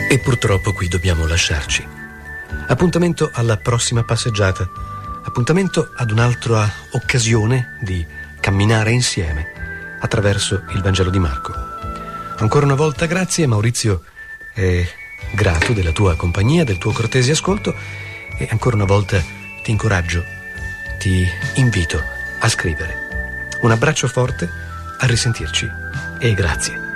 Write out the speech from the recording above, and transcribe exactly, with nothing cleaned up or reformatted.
E purtroppo qui dobbiamo lasciarci. Appuntamento alla prossima passeggiata. Appuntamento ad un'altra occasione di camminare insieme attraverso il Vangelo di Marco. Ancora una volta grazie, Maurizio è grato della tua compagnia, del tuo cortese ascolto, e ancora una volta ti incoraggio, ti invito a scrivere. Un abbraccio forte, a risentirci e grazie.